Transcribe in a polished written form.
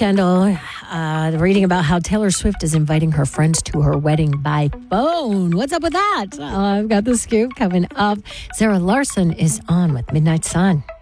Kendall, reading about how Taylor Swift is inviting her friends to her wedding by phone. What's up with that? I've got the scoop coming up. Sarah Larson is on with Midnight Sun.